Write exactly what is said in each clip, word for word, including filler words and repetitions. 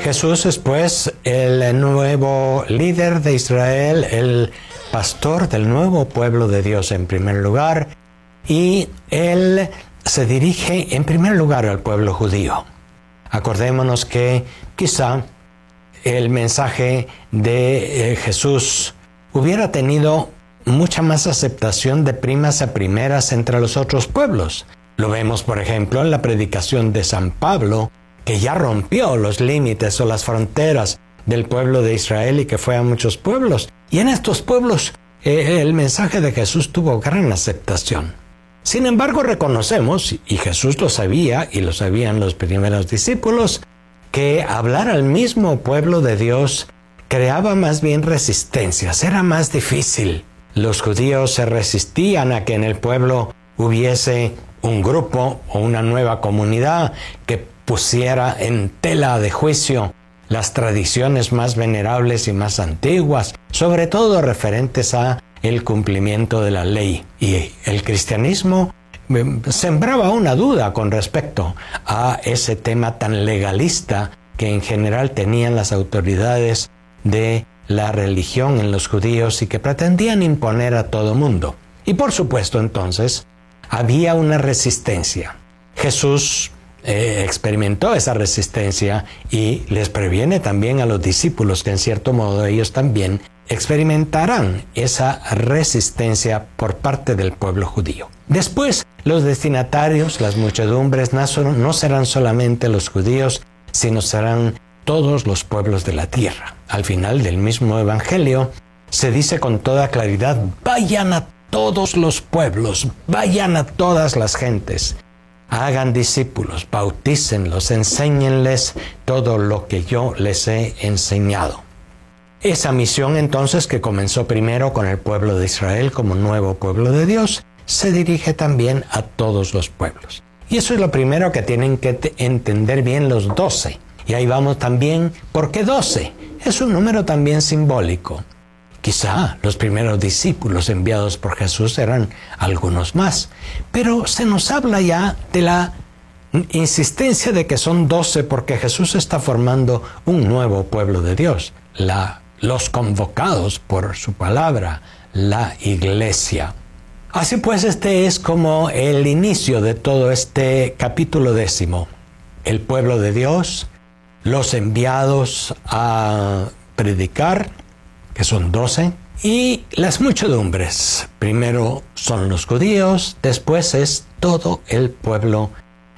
Jesús es pues el nuevo líder de Israel, el pastor del nuevo pueblo de Dios en primer lugar, y él se dirige en primer lugar al pueblo judío. Acordémonos que quizá el mensaje de eh, Jesús hubiera tenido mucha más aceptación de primas a primeras entre los otros pueblos. Lo vemos, por ejemplo, en la predicación de San Pablo, que ya rompió los límites o las fronteras del pueblo de Israel y que fue a muchos pueblos. Y en estos pueblos eh, el mensaje de Jesús tuvo gran aceptación. Sin embargo, reconocemos, y Jesús lo sabía, y lo sabían los primeros discípulos, que hablar al mismo pueblo de Dios creaba más bien resistencias, era más difícil. Los judíos se resistían a que en el pueblo hubiese un grupo o una nueva comunidad que pusiera en tela de juicio las tradiciones más venerables y más antiguas, sobre todo referentes a el cumplimiento de la ley. Y el cristianismo sembraba una duda con respecto a ese tema tan legalista que en general tenían las autoridades de la religión en los judíos y que pretendían imponer a todo mundo. Y por supuesto, entonces, había una resistencia. Jesús eh, experimentó esa resistencia y les previene también a los discípulos que en cierto modo ellos también experimentarán esa resistencia por parte del pueblo judío. Después, los destinatarios, las muchedumbres, no serán solamente los judíos, sino serán todos los pueblos de la tierra. Al final del mismo evangelio se dice con toda claridad: vayan a todos los pueblos, vayan a todas las gentes, hagan discípulos, bautícenlos, enséñenles todo lo que yo les he enseñado. Esa misión entonces, que comenzó primero con el pueblo de Israel como nuevo pueblo de Dios, se dirige también a todos los pueblos. Y eso es lo primero que tienen que entender bien los doce. Y ahí vamos también, ¿por qué doce? Es un número también simbólico. Quizá los primeros discípulos enviados por Jesús eran algunos más, pero se nos habla ya de la insistencia de que son doce porque Jesús está formando un nuevo pueblo de Dios, la, los convocados por su palabra, la iglesia. Así pues, este es como el inicio de todo este capítulo décimo. El pueblo de Dios, los enviados a predicar, que son doce, y las muchedumbres. Primero son los judíos, después es todo el pueblo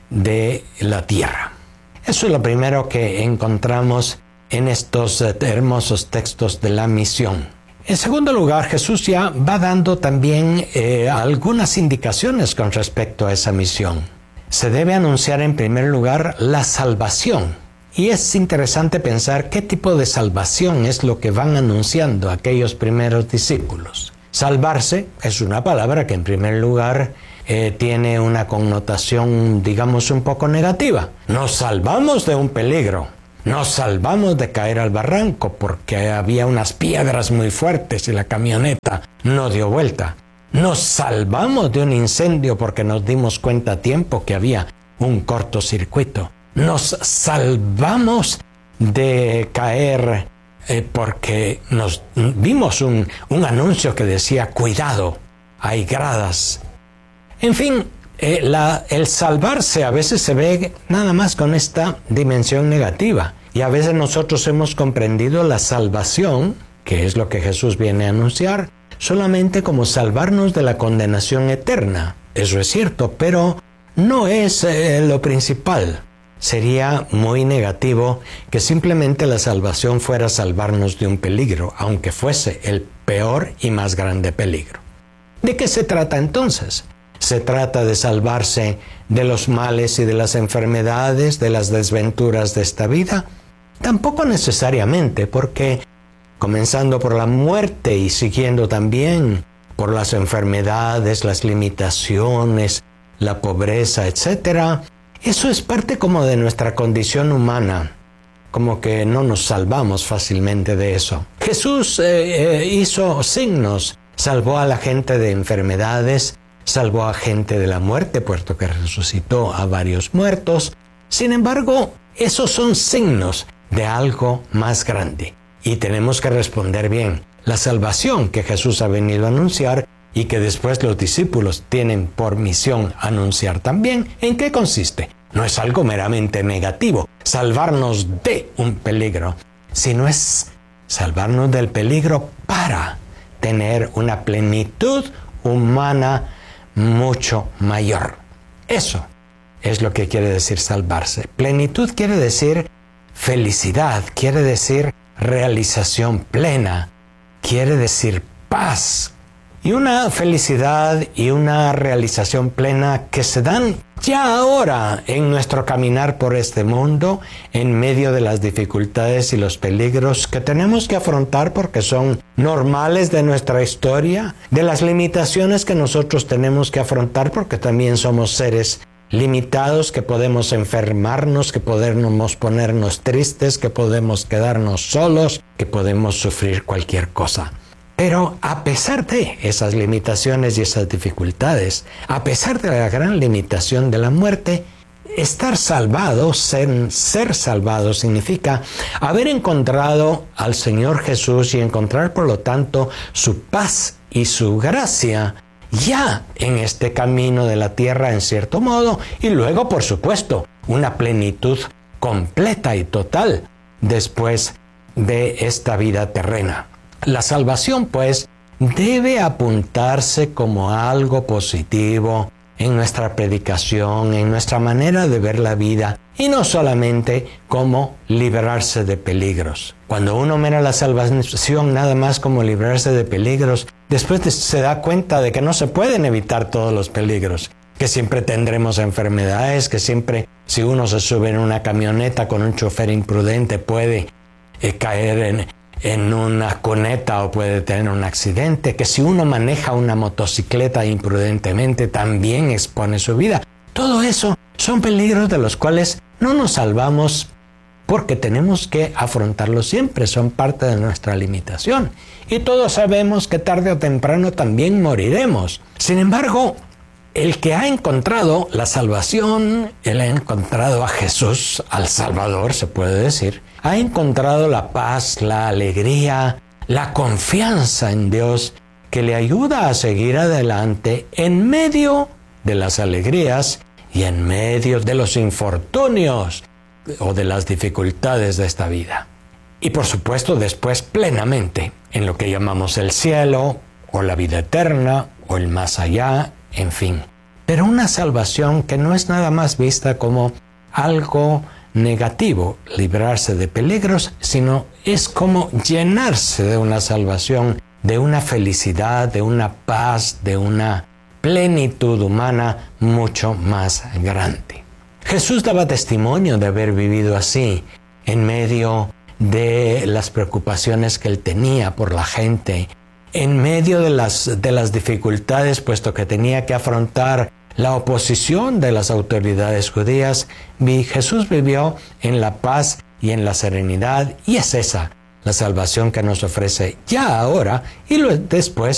de la tierra. Eso es lo primero que encontramos en estos hermosos textos de la misión. En segundo lugar, Jesús ya va dando también eh, algunas indicaciones con respecto a esa misión. Se debe anunciar en primer lugar la salvación. Y es interesante pensar qué tipo de salvación es lo que van anunciando aquellos primeros discípulos. Salvarse es una palabra que en primer lugar eh, tiene una connotación, digamos, un poco negativa. Nos salvamos de un peligro. Nos salvamos de caer al barranco porque había unas piedras muy fuertes y la camioneta no dio vuelta. Nos salvamos de un incendio porque nos dimos cuenta a tiempo que había un cortocircuito. Nos salvamos de caer eh, porque nos vimos un, un anuncio que decía: cuidado, hay gradas. En fin, eh, la, el salvarse a veces se ve nada más con esta dimensión negativa. Y a veces nosotros hemos comprendido la salvación, que es lo que Jesús viene a anunciar, solamente como salvarnos de la condenación eterna. Eso es cierto, pero no es eh, lo principal. Sería muy negativo que simplemente la salvación fuera salvarnos de un peligro, aunque fuese el peor y más grande peligro. ¿De qué se trata entonces? Se trata de salvarse de los males y de las enfermedades, de las desventuras de esta vida. Tampoco necesariamente, porque comenzando por la muerte y siguiendo también por las enfermedades, las limitaciones, la pobreza, etcétera, eso es parte como de nuestra condición humana, como que no nos salvamos fácilmente de eso. Jesús eh, eh, hizo signos, salvó a la gente de enfermedades, salvó a gente de la muerte, puesto que resucitó a varios muertos. Sin embargo, esos son signos de algo más grande. Y tenemos que responder bien. La salvación que Jesús ha venido a anunciar y que después los discípulos tienen por misión anunciar también, ¿en qué consiste? No es algo meramente negativo, salvarnos de un peligro, sino es salvarnos del peligro para tener una plenitud humana mucho mayor. Eso es lo que quiere decir salvarse. Plenitud quiere decir felicidad, quiere decir realización plena, quiere decir paz. Y una felicidad y una realización plena que se dan ya ahora en nuestro caminar por este mundo, en medio de las dificultades y los peligros que tenemos que afrontar porque son normales de nuestra historia, de las limitaciones que nosotros tenemos que afrontar porque también somos seres limitados, que podemos enfermarnos, que podemos ponernos tristes, que podemos quedarnos solos, que podemos sufrir cualquier cosa. Pero a pesar de esas limitaciones y esas dificultades, a pesar de la gran limitación de la muerte, estar salvado, ser, ser salvado significa haber encontrado al Señor Jesús y encontrar por lo tanto su paz y su gracia ya en este camino de la tierra en cierto modo, y luego por supuesto una plenitud completa y total después de esta vida terrena. La salvación, pues, debe apuntarse como algo positivo en nuestra predicación, en nuestra manera de ver la vida, y no solamente como librarse de peligros. Cuando uno mira la salvación nada más como librarse de peligros, después se da cuenta de que no se pueden evitar todos los peligros, que siempre tendremos enfermedades, que siempre si uno se sube en una camioneta con un chofer imprudente puede eh, caer en... en una cuneta o puede tener un accidente, que si uno maneja una motocicleta imprudentemente también expone su vida. Todo eso son peligros de los cuales no nos salvamos porque tenemos que afrontarlos siempre, son parte de nuestra limitación. Y todos sabemos que tarde o temprano también moriremos. Sin embargo, el que ha encontrado la salvación, él ha encontrado a Jesús, al Salvador, se puede decir, ha encontrado la paz, la alegría, la confianza en Dios que le ayuda a seguir adelante en medio de las alegrías y en medio de los infortunios o de las dificultades de esta vida. Y por supuesto después plenamente en lo que llamamos el cielo o la vida eterna o el más allá, en fin. Pero una salvación que no es nada más vista como algo negativo, librarse de peligros, sino es como llenarse de una salvación, de una felicidad, de una paz, de una plenitud humana mucho más grande. Jesús daba testimonio de haber vivido así, en medio de las preocupaciones que él tenía por la gente, en medio de las, de las dificultades, puesto que tenía que afrontar la oposición de las autoridades judías. Jesús vivió en la paz y en la serenidad, y es esa la salvación que nos ofrece ya ahora y después